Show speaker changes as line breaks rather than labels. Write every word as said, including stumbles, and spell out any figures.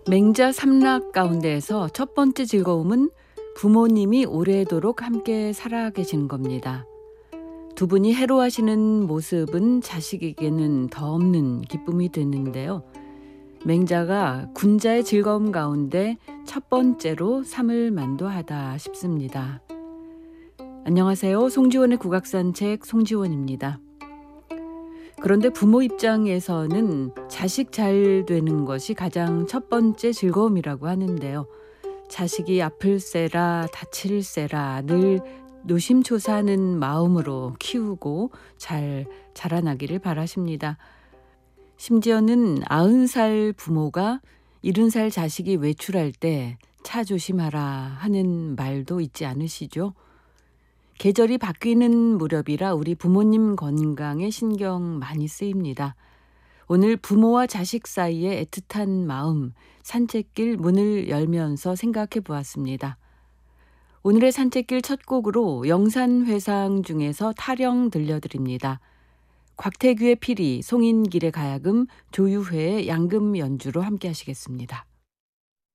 맹자 삼락 가운데에서 첫 번째 즐거움은 부모님이 오래도록 함께 살아 계시는 겁니다. 두 분이 해로하시는 모습은 자식에게는 더 없는 기쁨이 되는데요. 맹자가 군자의 즐거움 가운데 첫 번째로 삼을 만도하다 싶습니다. 안녕하세요. 송지원의 국악산책 송지원입니다. 그런데 부모 입장에서는 자식 잘 되는 것이 가장 첫 번째 즐거움이라고 하는데요. 자식이 아플세라 다칠세라 늘 노심초사하는 마음으로 키우고 잘 자라나기를 바라십니다. 심지어는 아흔 살 부모가 일흔 살 자식이 외출할 때 차 조심하라 하는 말도 있지 않으시죠? 계절이 바뀌는 무렵이라 우리 부모님 건강에 신경 많이 쓰입니다. 오늘 부모와 자식 사이의 애틋한 마음, 산책길 문을 열면서 생각해 보았습니다. 오늘의 산책길 첫 곡으로 영산회상 중에서 타령 들려드립니다. 곽태규의 피리, 송인길의 가야금, 조유회의 양금 연주로 함께 하시겠습니다.